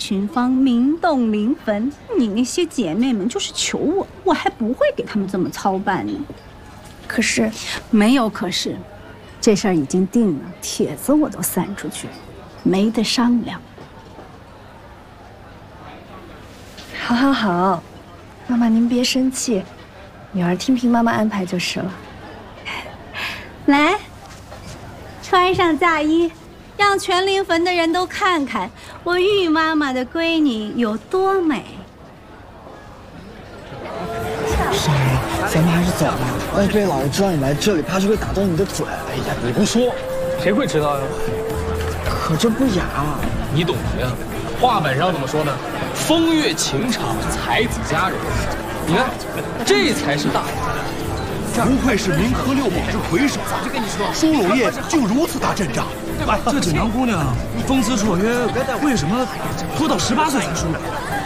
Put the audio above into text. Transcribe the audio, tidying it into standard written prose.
群芳，名动临汾。你那些姐妹们就是求我，我还不会给他们这么操办呢。 可是没有可是，这事儿已经定了，帖子我都散出去了，没得商量。 好，好，好，妈妈您别生气，女儿听凭妈妈安排就是了。 来，穿上嫁衣。 让全临汾的人都看看我玉妈妈的闺女有多美。 少爷，咱们还是走吧。万一被老爷知道你来这里，怕是会打断你的嘴。 哎呀，你不说，谁会知道呀？ 可这不雅。 你懂什么呀？话本上怎么说呢？风月情场，才子佳人。你看，这才是大雅。 不愧是明河六堡之魁首， 早就跟你说， 苏老爷就如此大阵仗。 哎，这锦囊姑娘风姿绰约，为什么拖到18岁才出来？